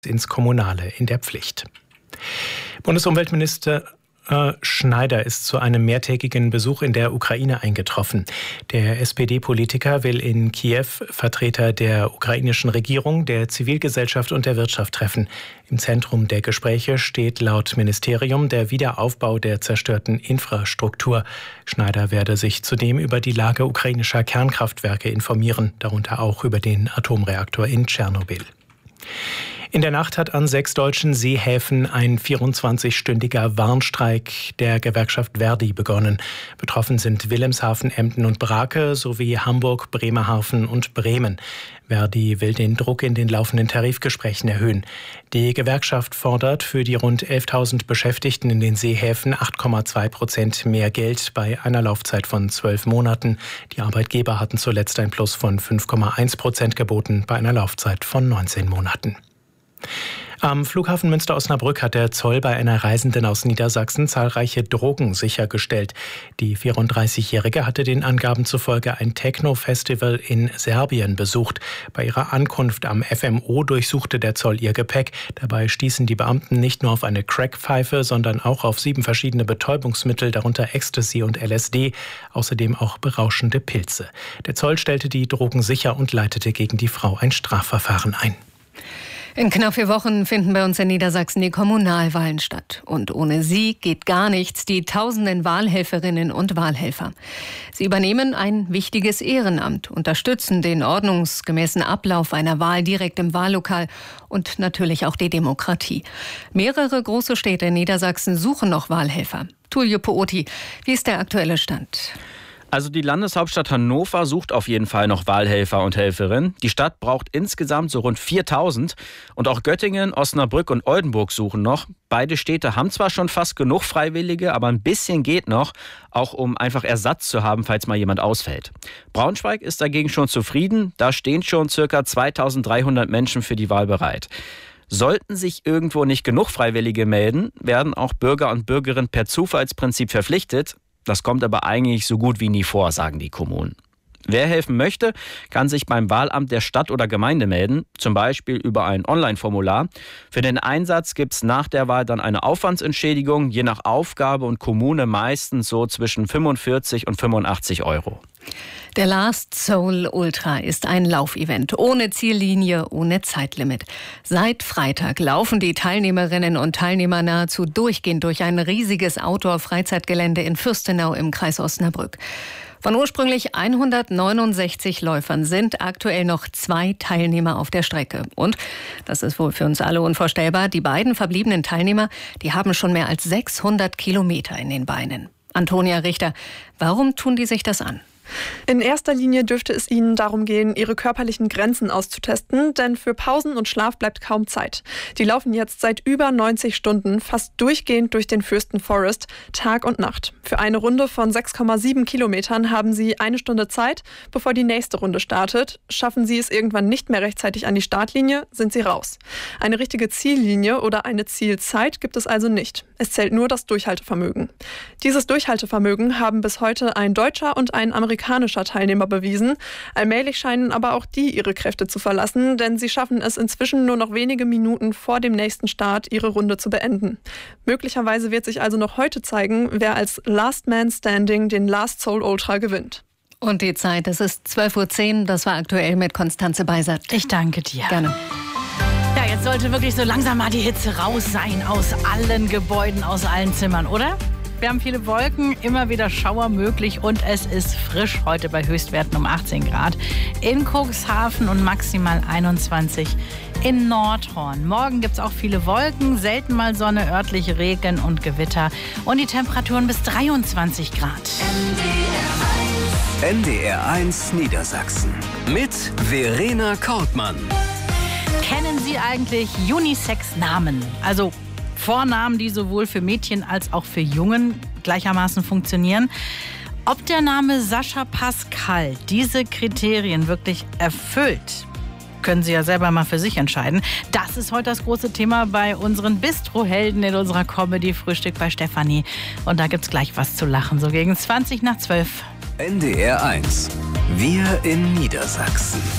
ins Kommunale in der Pflicht. Bundesumweltminister Schneider ist zu einem mehrtägigen Besuch in der Ukraine eingetroffen. Der SPD-Politiker will in Kiew Vertreter der ukrainischen Regierung, der Zivilgesellschaft und der Wirtschaft treffen. Im Zentrum der Gespräche steht laut Ministerium der Wiederaufbau der zerstörten Infrastruktur. Schneider werde sich zudem über die Lage ukrainischer Kernkraftwerke informieren, darunter auch über den Atomreaktor in Tschernobyl. In der Nacht hat an 6 deutschen Seehäfen ein 24-stündiger Warnstreik der Gewerkschaft ver.di begonnen. Betroffen sind Wilhelmshaven, Emden und Brake sowie Hamburg, Bremerhaven und Bremen. ver.di will den Druck in den laufenden Tarifgesprächen erhöhen. Die Gewerkschaft fordert für die rund 11.000 Beschäftigten in den Seehäfen 8,2% mehr Geld bei einer Laufzeit von 12 Monaten. Die Arbeitgeber hatten zuletzt ein Plus von 5,1% geboten bei einer Laufzeit von 19 Monaten. Am Flughafen Münster-Osnabrück hat der Zoll bei einer Reisenden aus Niedersachsen zahlreiche Drogen sichergestellt. Die 34-Jährige hatte den Angaben zufolge ein Techno-Festival in Serbien besucht. Bei ihrer Ankunft am FMO durchsuchte der Zoll ihr Gepäck. Dabei stießen die Beamten nicht nur auf eine Crackpfeife, sondern auch auf 7 verschiedene Betäubungsmittel, darunter Ecstasy und LSD, außerdem auch berauschende Pilze. Der Zoll stellte die Drogen sicher und leitete gegen die Frau ein Strafverfahren ein. In knapp 4 Wochen finden bei uns in Niedersachsen die Kommunalwahlen statt. Und ohne sie geht gar nichts, die tausenden Wahlhelferinnen und Wahlhelfer. Sie übernehmen ein wichtiges Ehrenamt, unterstützen den ordnungsgemäßen Ablauf einer Wahl direkt im Wahllokal und natürlich auch die Demokratie. Mehrere große Städte in Niedersachsen suchen noch Wahlhelfer. Tullio Pooti, wie ist der aktuelle Stand? Also die Landeshauptstadt Hannover sucht auf jeden Fall noch Wahlhelfer und Helferinnen. Die Stadt braucht insgesamt so rund 4.000. Und auch Göttingen, Osnabrück und Oldenburg suchen noch. Beide Städte haben zwar schon fast genug Freiwillige, aber ein bisschen geht noch, auch um einfach Ersatz zu haben, falls mal jemand ausfällt. Braunschweig ist dagegen schon zufrieden. Da stehen schon ca. 2.300 Menschen für die Wahl bereit. Sollten sich irgendwo nicht genug Freiwillige melden, werden auch Bürger und Bürgerinnen per Zufallsprinzip verpflichtet. Das kommt aber eigentlich so gut wie nie vor, sagen die Kommunen. Wer helfen möchte, kann sich beim Wahlamt der Stadt oder Gemeinde melden, zum Beispiel über ein Online-Formular. Für den Einsatz gibt es nach der Wahl dann eine Aufwandsentschädigung, je nach Aufgabe und Kommune meistens so zwischen 45 und 85 Euro. Der Last Soul Ultra ist ein Laufevent ohne Ziellinie, ohne Zeitlimit. Seit Freitag laufen die Teilnehmerinnen und Teilnehmer nahezu durchgehend durch ein riesiges Outdoor-Freizeitgelände in Fürstenau im Kreis Osnabrück. Von ursprünglich 169 Läufern sind aktuell noch 2 Teilnehmer auf der Strecke. Und, das ist wohl für uns alle unvorstellbar, die beiden verbliebenen Teilnehmer, die haben schon mehr als 600 Kilometer in den Beinen. Antonia Richter, warum tun die sich das an? In erster Linie dürfte es ihnen darum gehen, ihre körperlichen Grenzen auszutesten, denn für Pausen und Schlaf bleibt kaum Zeit. Die laufen jetzt seit über 90 Stunden fast durchgehend durch den Fürsten Forest, Tag und Nacht. Für eine Runde von 6,7 Kilometern haben sie 1 Stunde Zeit, bevor die nächste Runde startet. Schaffen sie es irgendwann nicht mehr rechtzeitig an die Startlinie, sind sie raus. Eine richtige Ziellinie oder eine Zielzeit gibt es also nicht. Es zählt nur das Durchhaltevermögen. Dieses Durchhaltevermögen haben bis heute ein deutscher und ein amerikanischer Teilnehmer bewiesen. Allmählich scheinen aber auch die ihre Kräfte zu verlassen, denn sie schaffen es inzwischen nur noch wenige Minuten vor dem nächsten Start, ihre Runde zu beenden. Möglicherweise wird sich also noch heute zeigen, wer als Last Man Standing den Last Soul Ultra gewinnt. Und die Zeit, es ist 12:10 Uhr, das war aktuell mit Konstanze Beisert. Ich danke dir. Gerne. Ja, jetzt sollte wirklich so langsam mal die Hitze raus sein aus allen Gebäuden, aus allen Zimmern, oder? Wir haben viele Wolken, immer wieder Schauer möglich und es ist frisch heute bei Höchstwerten um 18 Grad. In Cuxhaven und maximal 21 in Nordhorn. Morgen gibt es auch viele Wolken, selten mal Sonne, örtliche Regen und Gewitter und die Temperaturen bis 23 Grad. NDR1 Niedersachsen mit Verena Kortmann. Kennen Sie eigentlich Unisex-Namen? Also Vornamen, die sowohl für Mädchen als auch für Jungen gleichermaßen funktionieren. Ob der Name Sascha Pascal diese Kriterien wirklich erfüllt, können Sie ja selber mal für sich entscheiden. Das ist heute das große Thema bei unseren Bistro-Helden in unserer Comedy-Frühstück bei Stefanie. Und da gibt's gleich was zu lachen, so gegen 20 nach 12. NDR1. Wir in Niedersachsen.